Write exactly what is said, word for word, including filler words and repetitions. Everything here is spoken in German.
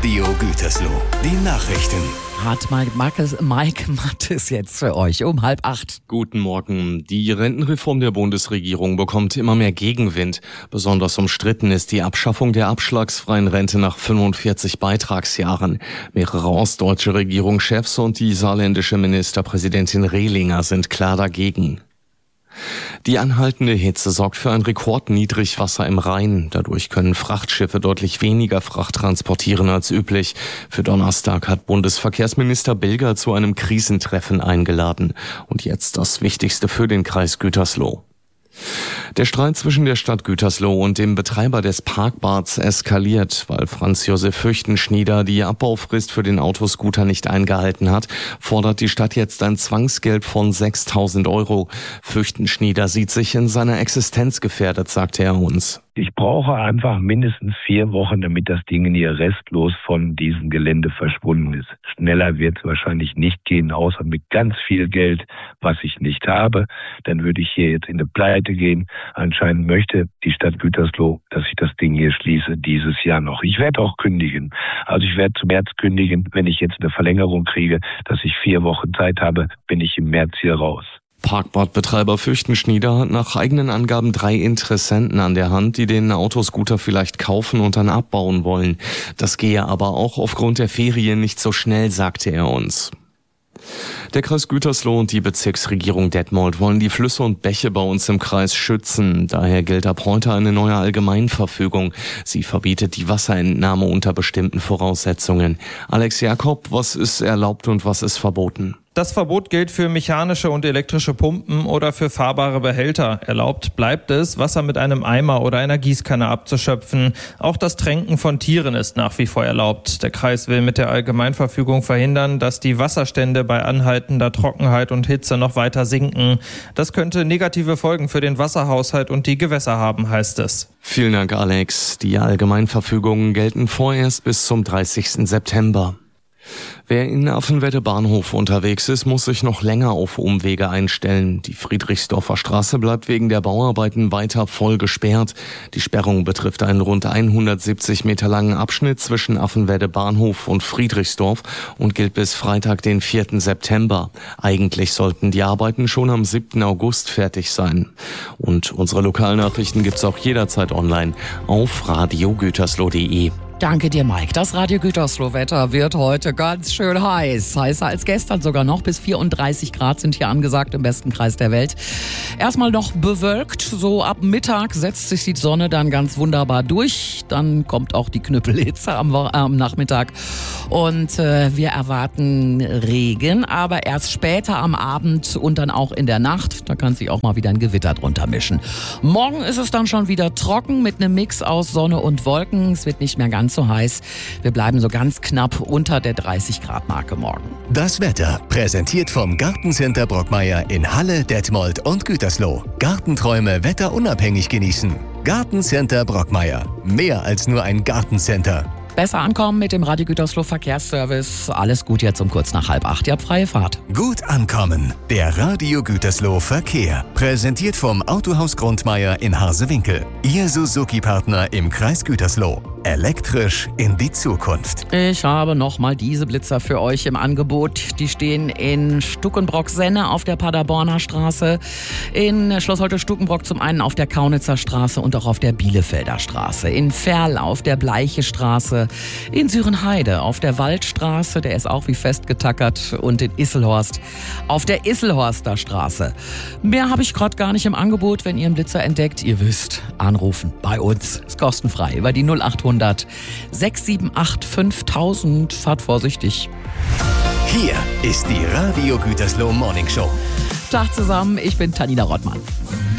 Radio Gütersloh. Die Nachrichten. Hat Mike Mattes, Mike Mattes jetzt für euch um halb acht. Guten Morgen. Die Rentenreform der Bundesregierung bekommt immer mehr Gegenwind. Besonders umstritten ist die Abschaffung der abschlagsfreien Rente nach fünfundvierzig Beitragsjahren. Mehrere ostdeutsche Regierungschefs und die saarländische Ministerpräsidentin Rehlinger sind klar dagegen. Die anhaltende Hitze sorgt für ein Rekordniedrigwasser im Rhein. Dadurch können Frachtschiffe deutlich weniger Fracht transportieren als üblich. Für Donnerstag hat Bundesverkehrsminister Bilger zu einem Krisentreffen eingeladen. Und jetzt das Wichtigste für den Kreis Gütersloh. Der Streit zwischen der Stadt Gütersloh und dem Betreiber des Parkbads eskaliert, weil Franz Josef Fürchtenschnieder die Abbaufrist für den Autoscooter nicht eingehalten hat, fordert die Stadt jetzt ein Zwangsgeld von sechstausend Euro. Fürchtenschnieder sieht sich in seiner Existenz gefährdet, sagte er uns. Ich brauche einfach mindestens vier Wochen, damit das Ding hier restlos von diesem Gelände verschwunden ist. Schneller wird es wahrscheinlich nicht gehen, außer mit ganz viel Geld, was ich nicht habe. Dann würde ich hier jetzt in eine Pleite gehen. Anscheinend möchte die Stadt Gütersloh, dass ich das Ding hier schließe, dieses Jahr noch. Ich werde auch kündigen. Also ich werde zum März kündigen. Wenn ich jetzt eine Verlängerung kriege, dass ich vier Wochen Zeit habe, bin ich im März hier raus. Parkbadbetreiber Fürchtenschnieder hat nach eigenen Angaben drei Interessenten an der Hand, die den Autoscooter vielleicht kaufen und dann abbauen wollen. Das gehe aber auch aufgrund der Ferien nicht so schnell, sagte er uns. Der Kreis Gütersloh und die Bezirksregierung Detmold wollen die Flüsse und Bäche bei uns im Kreis schützen. Daher gilt ab heute eine neue Allgemeinverfügung. Sie verbietet die Wasserentnahme unter bestimmten Voraussetzungen. Alex Jakob, was ist erlaubt und was ist verboten? Das Verbot gilt für mechanische und elektrische Pumpen oder für fahrbare Behälter. Erlaubt bleibt es, Wasser mit einem Eimer oder einer Gießkanne abzuschöpfen. Auch das Tränken von Tieren ist nach wie vor erlaubt. Der Kreis will mit der Allgemeinverfügung verhindern, dass die Wasserstände bei anhaltender Trockenheit und Hitze noch weiter sinken. Das könnte negative Folgen für den Wasserhaushalt und die Gewässer haben, heißt es. Vielen Dank, Alex. Die Allgemeinverfügungen gelten vorerst bis zum dreißigsten September. Wer in Affenwedde Bahnhof unterwegs ist, muss sich noch länger auf Umwege einstellen. Die Friedrichsdorfer Straße bleibt wegen der Bauarbeiten weiter voll gesperrt. Die Sperrung betrifft einen rund hundertsiebzig Meter langen Abschnitt zwischen Affenwedde Bahnhof und Friedrichsdorf und gilt bis Freitag, den vierten September. Eigentlich sollten die Arbeiten schon am siebten August fertig sein. Und unsere Lokalnachrichten gibt's auch jederzeit online auf radio gütersloh punkt de. Danke dir, Mike. Das Radio Gütersloh-Wetter wird heute ganz schön heiß. Heißer als gestern sogar noch. Bis vierunddreißig Grad sind hier angesagt im besten Kreis der Welt. Erstmal noch bewölkt. So ab Mittag setzt sich die Sonne dann ganz wunderbar durch. Dann kommt auch die Knüppelhitze am, am Nachmittag. Und äh, wir erwarten Regen, aber erst später am Abend und dann auch in der Nacht. Da kann sich auch mal wieder ein Gewitter drunter mischen. Morgen ist es dann schon wieder trocken mit einem Mix aus Sonne und Wolken. Es wird nicht mehr ganz so heiß. Wir bleiben so ganz knapp unter der dreißig Grad Marke morgen. Das Wetter präsentiert vom Gartencenter Brockmeier in Halle, Detmold und Gütersloh. Gartenträume wetterunabhängig genießen. Gartencenter Brockmeier. Mehr als nur ein Gartencenter. Besser ankommen mit dem Radio Gütersloh Verkehrsservice. Alles gut jetzt um kurz nach halb acht. Ihr habt freie Fahrt. Gut ankommen. Der Radio Gütersloh Verkehr. Präsentiert vom Autohaus Grundmeier in Harsewinkel. Ihr Suzuki-Partner im Kreis Gütersloh. Elektrisch in die Zukunft. Ich habe nochmal diese Blitzer für euch im Angebot. Die stehen in Stuckenbrock-Senne auf der Paderborner Straße, in Schloss Holte-Stuckenbrock zum einen auf der Kaunitzer Straße und auch auf der Bielefelder Straße, in Verl auf der Bleiche Straße, in Sürenheide auf der Waldstraße, der ist auch wie festgetackert, und in Isselhorst auf der Isselhorster Straße. Mehr habe ich gerade gar nicht im Angebot. Wenn ihr einen Blitzer entdeckt, ihr wisst, anrufen bei uns. Ist kostenfrei über die null achthundert sechs sieben acht fünftausend. Fahrt vorsichtig. Hier ist die Radio Gütersloh Morning Show. Tag zusammen, ich bin Tanina Rottmann.